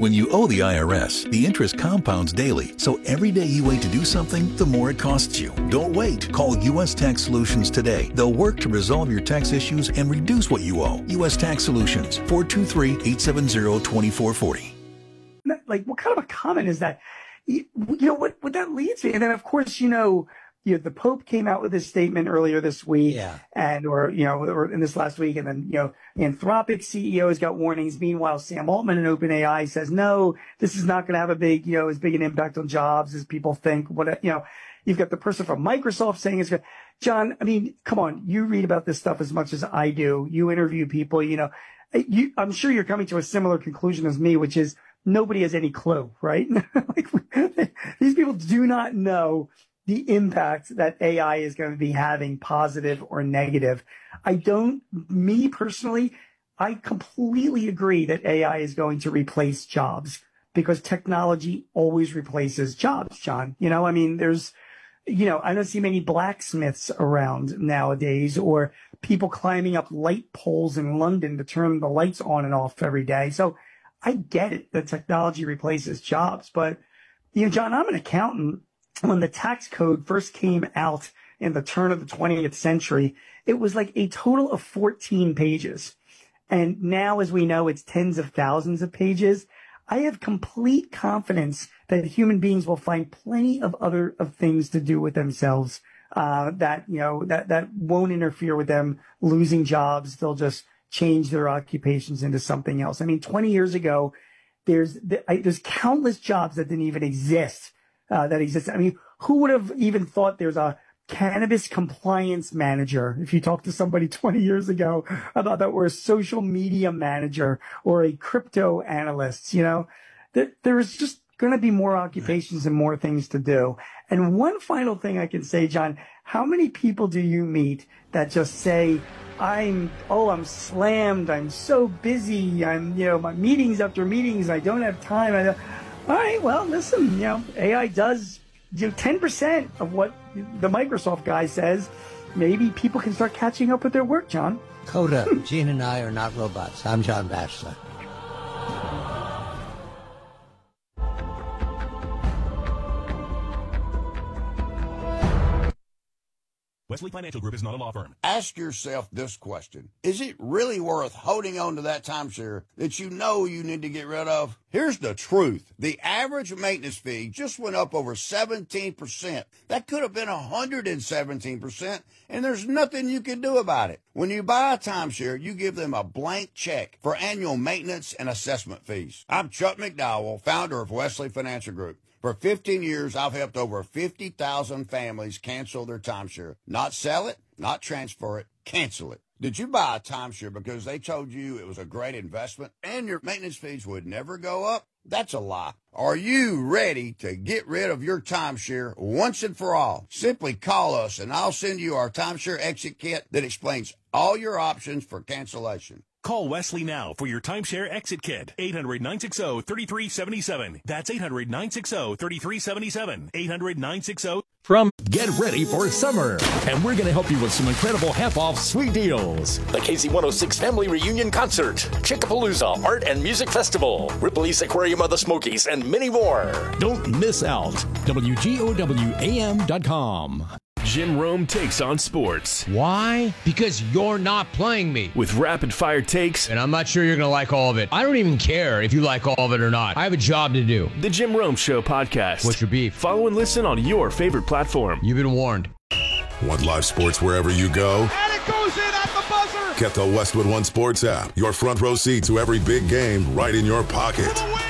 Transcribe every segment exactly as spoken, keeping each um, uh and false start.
When you owe the I R S, the interest compounds daily, so every day you wait to do something, the more it costs you. Don't wait. Call U S Tax Solutions today. They'll work to resolve your tax issues and reduce what you owe. U S Tax Solutions, four two three, eight seven zero, two four four zero. Like, what kind of a comment is that? You, you know, what, what that leads me. And then, of course, you know, you know, the Pope came out with his statement earlier this week, yeah. and or you know, or in this last week, and then you know, Anthropic C E O has got warnings. Meanwhile, Sam Altman in OpenAI says, no, this is not going to have a big, you know, as big an impact on jobs as people think. What you know, you've got the person from Microsoft saying it's going. John, I mean, come on, you read about this stuff as much as I do. You interview people, you know, you, I'm sure you're coming to a similar conclusion as me, which is nobody has any clue, right? Like, these people do not know the impact that A I is going to be having, positive or negative. I don't, me personally, I completely agree that A I is going to replace jobs because technology always replaces jobs, John. You know, I mean, there's, you know, I don't see many blacksmiths around nowadays or people climbing up light poles in London to turn the lights on and off every day. So I get it that technology replaces jobs, but, you know, John, I'm an accountant. When the tax code first came out in the turn of the twentieth century, it was like a total of fourteen pages. And now, as we know, it's tens of thousands of pages. I have complete confidence that human beings will find plenty of other of things to do with themselves uh, that, you know, that, that won't interfere with them losing jobs. They'll just change their occupations into something else. I mean, twenty years ago, there's, there's countless jobs that didn't even exist. Uh, that exists. I mean, who would have even thought there's a cannabis compliance manager if you talked to somebody twenty years ago about that, or a social media manager or a crypto analyst? You know, that there's just going to be more occupations and more things to do. And one final thing I can say, John, how many people do you meet that just say, I'm, oh, I'm slammed. I'm so busy. I'm, you know, my meetings after meetings. I don't have time. I don't, All right, well, listen, you know, A I does do ten percent of what the Microsoft guy says. Maybe people can start catching up with their work, John. Coda, Gene and I are not robots. I'm John Batchelor. Wesley Financial Group is not a law firm. Ask yourself this question. Is it really worth holding on to that timeshare that you know you need to get rid of? Here's the truth. The average maintenance fee just went up over seventeen percent. That could have been one hundred seventeen percent, and there's nothing you can do about it. When you buy a timeshare, you give them a blank check for annual maintenance and assessment fees. I'm Chuck McDowell, founder of Wesley Financial Group. For fifteen years, I've helped over fifty thousand families cancel their timeshare. Not sell it, not transfer it, cancel it. Did you buy a timeshare because they told you it was a great investment and your maintenance fees would never go up? That's a lie. Are you ready to get rid of your timeshare once and for all? Simply call us and I'll send you our timeshare exit kit that explains all your options for cancellation. Call Wesley now for your timeshare exit kit. eight hundred, nine six zero, three three seven seven. That's eight hundred, nine six zero, three three seven seven. eight hundred, nine six zero. From Get Ready for Summer, and we're going to help you with some incredible half-off sweet deals. The K Z one oh six Family Reunion Concert, Chickapalooza Art and Music Festival, Ripley's Aquarium of the Smokies, and many more. Don't miss out. W G O W A M dot com. Jim Rome takes on sports. Why? Because you're not playing me. With rapid-fire takes. And I'm not sure you're going to like all of it. I don't even care if you like all of it or not. I have a job to do. The Jim Rome Show podcast. What's your beef? Follow and listen on your favorite platform. You've been warned. Want live sports wherever you go? And it goes in at the buzzer! Get the Westwood One Sports app. Your front row seat to every big game right in your pocket. For the win!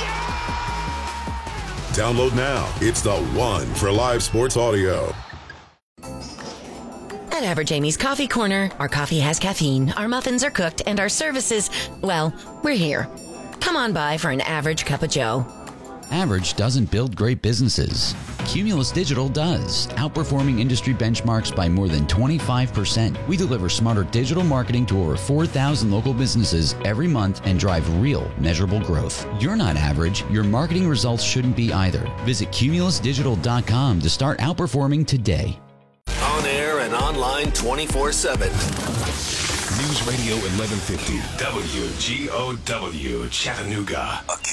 Yeah! Download now. It's the one for live sports audio. At Average Amy's Coffee Corner, our coffee has caffeine, our muffins are cooked, and our services, well, we're here. Come on by for an average cup of joe. Average doesn't build great businesses. Cumulus Digital does, outperforming industry benchmarks by more than twenty-five percent. We deliver smarter digital marketing to over four thousand local businesses every month and drive real, measurable growth. You're not average. Your marketing results shouldn't be either. Visit cumulus digital dot com to start outperforming today. On air and online twenty-four seven. News Radio eleven fifty, W G O W, Chattanooga.